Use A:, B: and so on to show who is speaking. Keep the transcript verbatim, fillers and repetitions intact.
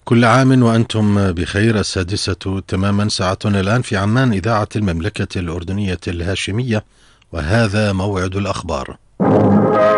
A: كل عام وأنتم بخير. السادسة تماما ساعتنا الآن في عمان، إذاعة المملكة الأردنية الهاشمية، وهذا موعد الأخبار.